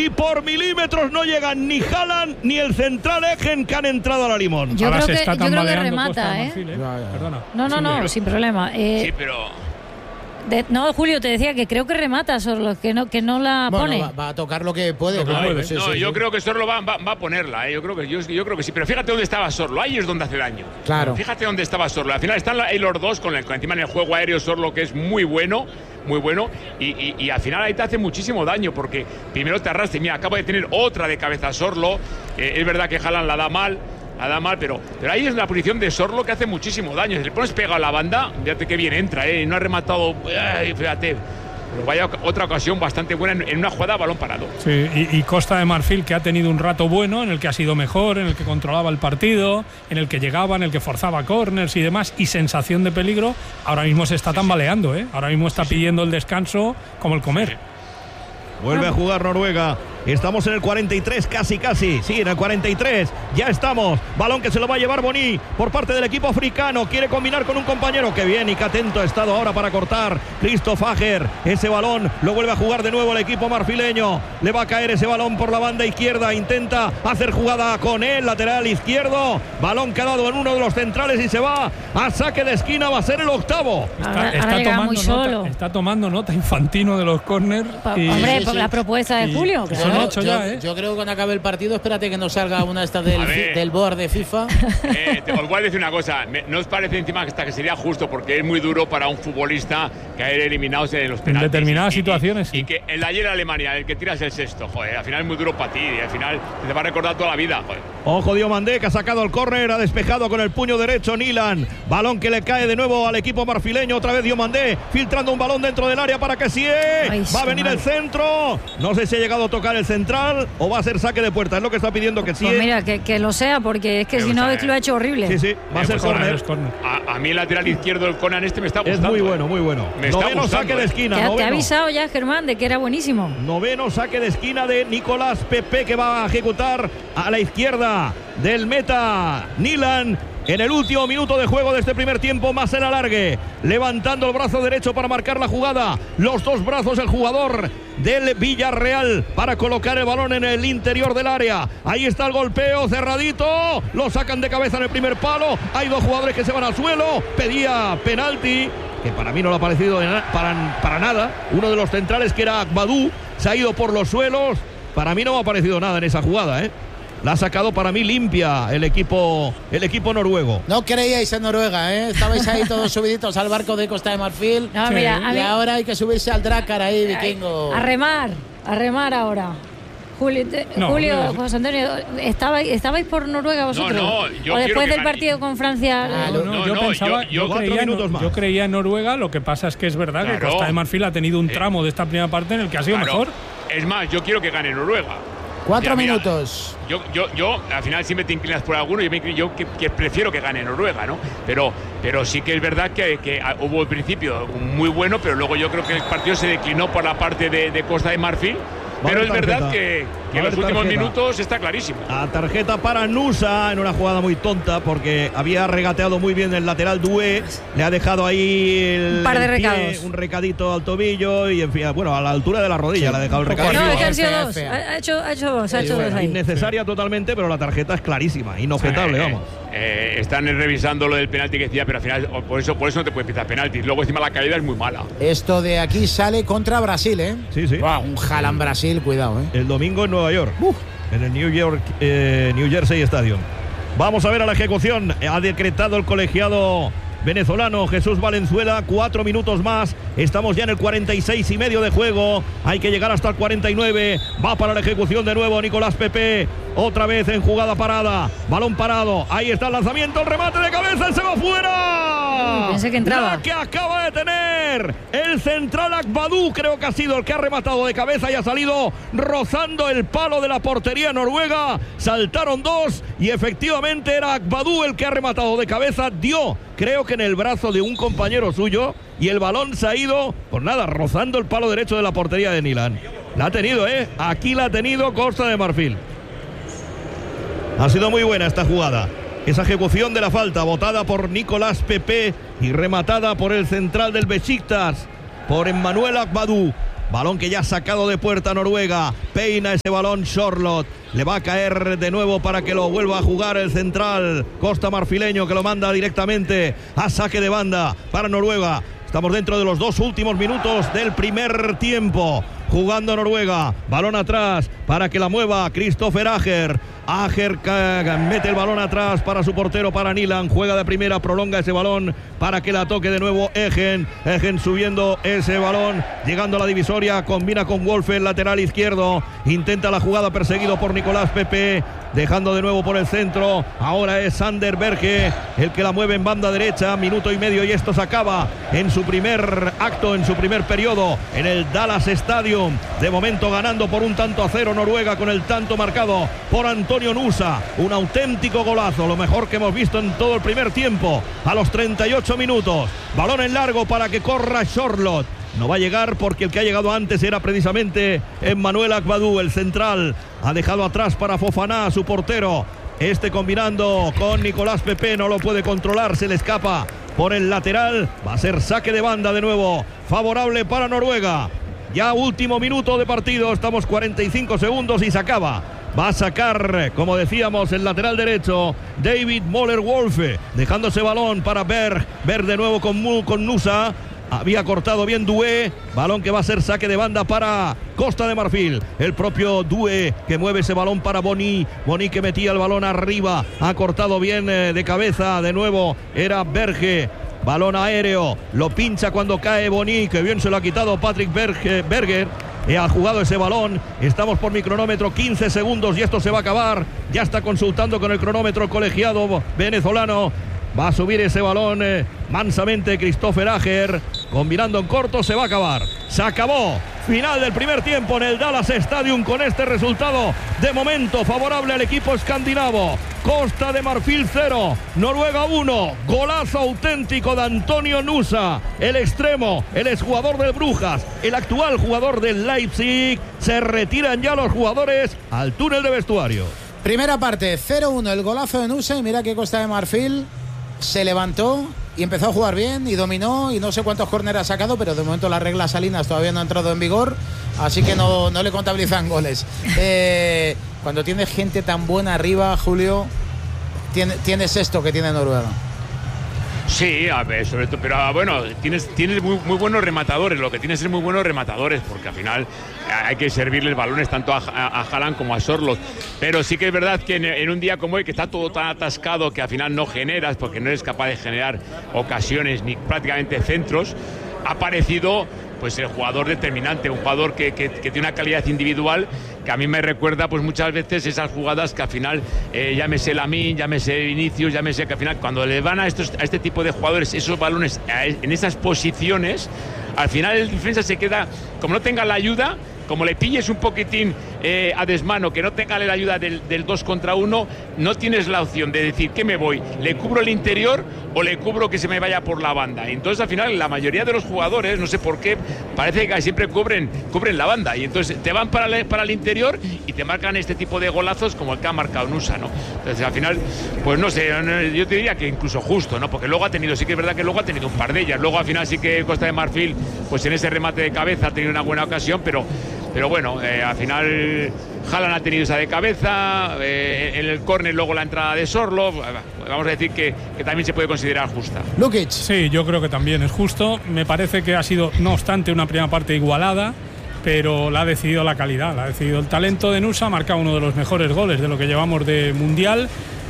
y por milímetros no llegan ni Haaland ni el central Egen, que han entrado a la Limón. Yo creo que remata, Perdona. No, sin problema. Sí, pero... No, Julio, te decía que creo que remata Sorlo, que no la pone. Va a tocar lo que puede. Yo creo que Sorlo va a ponerla. Yo creo que sí. Pero fíjate dónde estaba Sorlo. Ahí es donde hace daño. Claro. Fíjate dónde estaba Sorlo. Al final están ahí los dos con encima en el juego aéreo Sorlo, que es muy bueno. Y al final ahí te hace muchísimo daño porque primero te arrastra. Mira, acaba de tener otra de cabeza Sorlo. Es verdad que Haaland la da mal, pero ahí es la posición de Sorlo que hace muchísimo daño. Si le pones pegado a la banda, fíjate que bien entra, no ha rematado, fíjate. Pero vaya otra ocasión bastante buena en una jugada a balón parado. Sí, y Costa de Marfil, que ha tenido un rato bueno, en el que ha sido mejor, en el que controlaba el partido, en el que llegaba, en el que forzaba córners y demás, y sensación de peligro, ahora mismo se está tambaleando, Ahora mismo está pidiendo el descanso como el comer. Vuelve a jugar Noruega. Estamos en el 43, casi. Sí, en el 43. Ya estamos. Balón que se lo va a llevar Boni por parte del equipo africano. Quiere combinar con un compañero. Qué bien y qué atento ha estado ahora para cortar Christoph Ager. Ese balón lo vuelve a jugar de nuevo el equipo marfileño. Le va a caer ese balón por la banda izquierda. Intenta hacer jugada con el lateral izquierdo. Balón que ha dado en uno de los centrales y se va a saque de esquina. Va a ser el octavo. Está tomando nota Infantino de los córners. Hombre, por la propuesta de Julio. Yo creo que cuando acabe el partido, espérate que nos salga una esta del board de FIFA. Os voy a decir una cosa. ¿No os parece encima que sería justo? Porque es muy duro para un futbolista caer eliminados en los penaltis. En determinadas situaciones. Y que el de ayer Alemania, el que tiras el sexto, joder, al final es muy duro para ti. Y al final te va a recordar toda la vida, joder. Ojo, Diomandé, que ha sacado el córner, ha despejado con el puño derecho Nilan. Balón que le cae de nuevo al equipo marfileño. Otra vez Diomandé, filtrando un balón dentro del área para que va a venir el centro. No sé si ha llegado a tocar el central o va a ser saque de puerta. Es lo que está pidiendo que sí. Pues mira, que lo sea, porque es que si no es que lo ha hecho horrible. Sí, va a ser córner. A mí el lateral izquierdo del Conan me está gustando. Es muy bueno. Noveno saque de esquina. Te ha avisado ya, Germán, de que era buenísimo. Noveno saque de esquina de Nicolás Pepe, que va a ejecutar a la izquierda del meta Nilan. En el último minuto de juego de este primer tiempo, más el alargue, levantando el brazo derecho para marcar la jugada, los dos brazos el jugador del Villarreal para colocar el balón en el interior del área. Ahí está el golpeo cerradito, lo sacan de cabeza en el primer palo, hay dos jugadores que se van al suelo, pedía penalti, que para mí no le ha parecido para nada. Uno de los centrales, que era Agbadou, se ha ido por los suelos. Para mí no me ha parecido nada en esa jugada, La ha sacado para mí limpia el equipo noruego. No creíais en Noruega, Estabais ahí todos subiditos al barco de Costa de Marfil. No, mira, y ahora hay que subirse al Drakkar ahí, vikingo. A remar ahora. Julio, José Antonio, ¿estabais por Noruega vosotros? No, o después del partido con Francia. Yo creía en Noruega. Lo que pasa es que es verdad que Costa de Marfil ha tenido un tramo de esta primera parte en el que ha sido mejor. Es más, yo quiero que gane Noruega. 4 minutos. Yo al final siempre te inclinas por alguno. Yo que prefiero que gane Noruega, ¿no? Pero sí que es verdad que hubo al principio muy bueno, pero luego yo creo que el partido se declinó por la parte de Costa de Marfil. Pero es verdad que en los últimos minutos está clarísimo. A tarjeta para Nusa en una jugada muy tonta, porque había regateado muy bien el lateral Doué. Le ha dejado ahí un par de recados. Un recadito al tobillo y, en fin, bueno, a la altura de la rodilla le ha dejado el recado. No, es que han sido dos. Ha hecho dos ahí. Innecesaria totalmente, pero la tarjeta es clarísima, inobjetable, vamos. Están revisando lo del penalti que decía, pero al final por eso no te puede pitar penaltis. Luego encima la caída es muy mala. Esto de aquí sale contra Brasil, Sí. Wow, un Haaland Brasil, cuidado, El domingo en Nueva York, en el New Jersey Stadium. Vamos a ver a la ejecución. Ha decretado el colegiado venezolano Jesús Valenzuela. 4 minutos más. Estamos ya en el 46,5 de juego. Hay que llegar hasta el 49. Va para la ejecución de nuevo Nicolás Pepe. Otra vez en jugada parada. Balón parado. Ahí está el lanzamiento. El remate de cabeza. ¡Se va fuera! Pensé que entraba. La que acaba de tener el central Agbadou. Creo que ha sido el que ha rematado de cabeza y ha salido rozando el palo de la portería noruega. Saltaron dos y efectivamente era Agbadou el que ha rematado de cabeza. Dio, creo que en el brazo de un compañero suyo, y el balón se ha ido, pues nada, rozando el palo derecho de la portería de Nilan. La ha tenido, Aquí la ha tenido Costa de Marfil. Ha sido muy buena esta jugada. Esa ejecución de la falta, botada por Nicolás Pepe y rematada por el central del Besiktas, por Emmanuel Agbadou. balón que ya ha sacado de puerta Noruega, peina ese balón Sorloth, le va a caer de nuevo para que lo vuelva a jugar el central costa marfileño, que lo manda directamente a saque de banda para Noruega. Estamos dentro de los 2 últimos minutos del primer tiempo. Jugando Noruega, balón atrás para que la mueva Kristoffer Ajer. Ajer mete el balón atrás para su portero, para Nyland. Juega de primera, prolonga ese balón para que la toque de nuevo Egen. Egen subiendo ese balón, llegando a la divisoria, combina con Wolfe, el lateral izquierdo. Intenta la jugada, perseguido por Nicolás Pepe. Dejando de nuevo por el centro. Ahora es Sander Berge el que la mueve en banda derecha. Minuto y medio y esto se acaba en su primer acto, en su primer periodo en el Dallas Stadium. De momento ganando por 1-0 Noruega, con el tanto marcado por Antonio Nusa. Un auténtico golazo, lo mejor que hemos visto en todo el primer tiempo. A los 38 minutos. Balón en largo para que corra Sorloth. No va a llegar porque el que ha llegado antes era precisamente Emmanuel Agbadou, el central. Ha dejado atrás para Fofana, su portero. Combinando con Nicolás Pepe, no lo puede controlar, se le escapa por el lateral. Va a ser saque de banda de nuevo, favorable para Noruega. Ya último minuto de partido, estamos 45 segundos y se acaba. Va a sacar, como decíamos, el lateral derecho David Møller-Wolfe, dejando ese balón para Berg de nuevo con Nusa. Había cortado bien Doué, balón que va a ser saque de banda para Costa de Marfil. El propio Doué que mueve ese balón para Boni. Boni que metía el balón arriba, ha cortado bien de cabeza de nuevo, era Berge. Balón aéreo, lo pincha cuando cae Boni, que bien se lo ha quitado Patrick Berger. Ha jugado ese balón, estamos por mi cronómetro, 15 segundos y esto se va a acabar. Ya está consultando con el cronómetro colegiado venezolano. Va a subir ese balón mansamente Kristoffer Ajer, combinando en corto, se va a acabar. Se acabó. Final del primer tiempo en el Dallas Stadium con este resultado de momento favorable al equipo escandinavo. Costa de Marfil 0, Noruega 1. Golazo auténtico de Antonio Nusa, el extremo, el exjugador del Brujas, el actual jugador del Leipzig. Se retiran ya los jugadores al túnel de vestuario. Primera parte, 0-1 el golazo de Nusa, y mira que Costa de Marfil se levantó y empezó a jugar bien y dominó, y no sé cuántos córneres ha sacado, pero de momento las reglas salinas todavía no han entrado en vigor, así que no le contabilizan goles. Cuando tienes gente tan buena arriba, Julio, tienes esto que tiene Noruega. Sí, a ver, sobre todo, pero bueno, tienes muy buenos rematadores. Lo que tienes es muy buenos rematadores, porque al final hay que servirles balones tanto a Haaland como a Sorloth. Pero sí que es verdad que en un día como hoy, que está todo tan atascado, que al final no generas, porque no eres capaz de generar ocasiones ni prácticamente centros, ha aparecido pues el jugador determinante, un jugador que tiene una calidad individual que a mí me recuerda pues muchas veces esas jugadas que al final, llámese Lamine, llámese Vinicius, llámese, que al final cuando le van a este tipo de jugadores esos balones en esas posiciones, al final el defensa se queda, como no tenga la ayuda, como le pilles un poquitín a desmano, que no tenga la ayuda del 2 contra 1, no tienes la opción de decir que me voy, le cubro el interior o le cubro que se me vaya por la banda. Entonces al final la mayoría de los jugadores, no sé por qué, parece que siempre cubren la banda, y entonces te van para el interior y te marcan este tipo de golazos como el que ha marcado Nusa, ¿no? Entonces al final, pues no sé, yo te diría que incluso justo, ¿no? Porque luego sí que es verdad que luego ha tenido un par de ellas. Luego al final sí que Costa de Marfil, pues en ese remate de cabeza ha tenido una buena ocasión, pero bueno, al final Haaland ha tenido esa de cabeza, en el córner luego la entrada de Sorloth. Vamos a decir que también se puede considerar justa. Lukic. Sí, yo creo que también es justo. Me parece que ha sido, no obstante, una primera parte igualada, pero la ha decidido la calidad, la ha decidido el talento de Nusa. Ha marcado uno de los mejores goles de lo que llevamos de Mundial,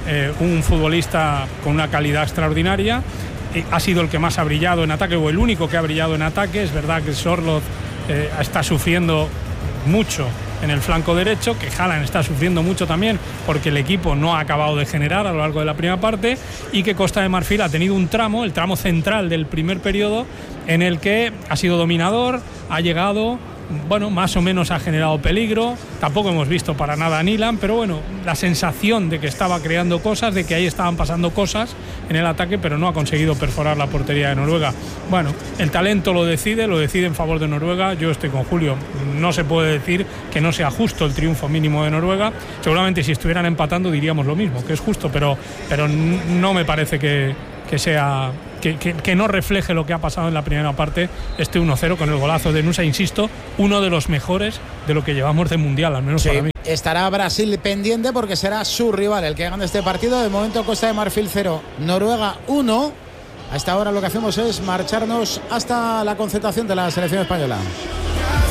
un futbolista con una calidad extraordinaria. Ha sido el que más ha brillado en ataque, o el único que ha brillado en ataque. Es verdad que Sorloth está sufriendo mucho en el flanco derecho, que Haaland está sufriendo mucho también porque el equipo no ha acabado de generar a lo largo de la primera parte, y que Costa de Marfil ha tenido un tramo, el tramo central del primer periodo, en el que ha sido dominador, ha llegado, bueno, más o menos ha generado peligro. Tampoco hemos visto para nada a Nyland, pero bueno, la sensación de que estaba creando cosas, de que ahí estaban pasando cosas en el ataque, pero no ha conseguido perforar la portería de Noruega. Bueno, el talento lo decide en favor de Noruega. Yo estoy con Julio, no se puede decir que no sea justo el triunfo mínimo de Noruega. Seguramente si estuvieran empatando diríamos lo mismo, que es justo, pero no me parece que sea que no refleje lo que ha pasado en la primera parte, este 1-0 con el golazo de Nusa, insisto, uno de los mejores de lo que llevamos de Mundial, al menos para mí. Estará Brasil pendiente porque será su rival el que gane este partido. De momento Costa de Marfil 0, Noruega 1. A esta hora lo que hacemos es marcharnos hasta la concentración de la selección española.